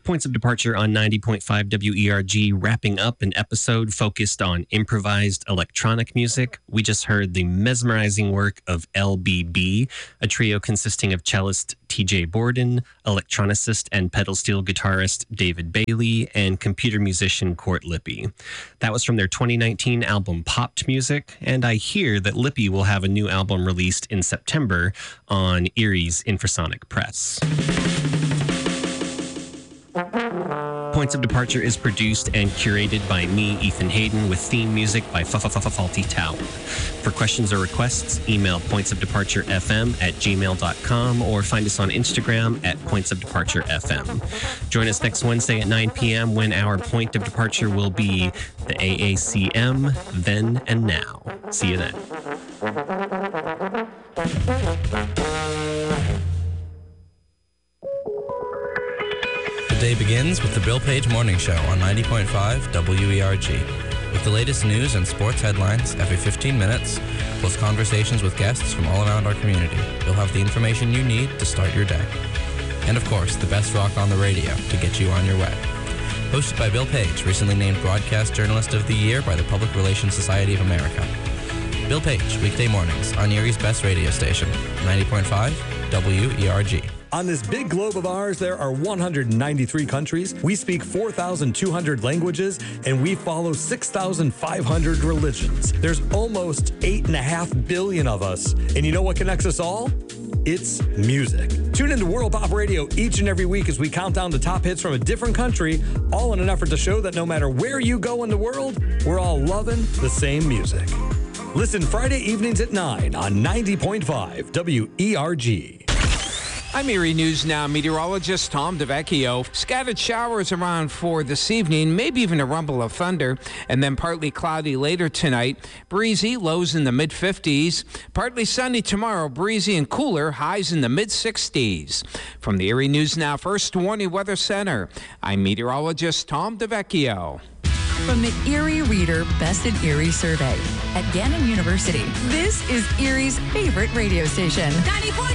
Points of Departure on 90.5 WERG, wrapping up an episode focused on improvised electronic music. We just heard the mesmerizing work of LBB, a trio consisting of cellist TJ Borden, electronicist and pedal steel guitarist David Bailey, and computer musician Court Lippy. That was from their 2019 album Popped Music, and I hear that Lippy will have a new album released in September on Erie's Infrasonic Press. Points of Departure is produced and curated by me, Ethan Hayden, with theme music by Faulty Tower. For questions or requests, email pointsofdeparturefm@gmail.com or find us on Instagram at pointsofdeparturefm. Join us next Wednesday at 9 p.m. when our point of departure will be the AACM Then and Now. See you then. The day begins with the Bill Page Morning Show on 90.5 WERG. With the latest news and sports headlines every 15 minutes, plus conversations with guests from all around our community, you'll have the information you need to start your day. And of course, the best rock on the radio to get you on your way. Hosted by Bill Page, recently named Broadcast Journalist of the Year by the Public Relations Society of America. Bill Page, weekday mornings on Erie's best radio station, 90.5 WERG. On this big globe of ours, there are 193 countries. We speak 4,200 languages, and we follow 6,500 religions. There's almost 8.5 billion of us. And you know what connects us all? It's music. Tune into World Pop Radio each and every week as we count down the top hits from a different country, all in an effort to show that no matter where you go in the world, we're all loving the same music. Listen Friday evenings at 9 on 90.5 WERG. I'm Erie News Now meteorologist Tom DeVecchio. Scattered showers around 4 this evening, maybe even a rumble of thunder, and then partly cloudy later tonight. Breezy, lows in the mid-50s. Partly sunny tomorrow, breezy and cooler, highs in the mid-60s. From the Erie News Now First Warning Weather Center, I'm meteorologist Tom DeVecchio. From the Erie Reader Best in Erie survey at Gannon University, this is Erie's favorite radio station. 90.5